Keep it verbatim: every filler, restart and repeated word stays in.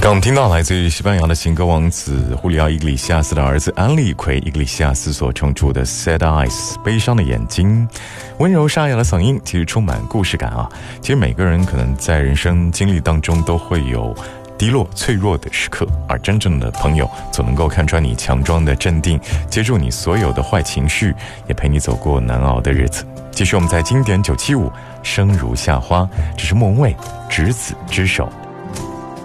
刚我们听到来自于西班牙的情歌王子胡里奥·伊格里西亚斯的儿子安利奎·伊格里西亚斯所重铸的 Sad Eyes 悲伤的眼睛，温柔沙哑的嗓音其实充满故事感啊。其实每个人可能在人生经历当中都会有低落脆弱的时刻，而真正的朋友总能够看穿你强装的镇定，接住你所有的坏情绪，也陪你走过难熬的日子。继续我们在经典九七五生如夏花，这是莫文蔚执子之手。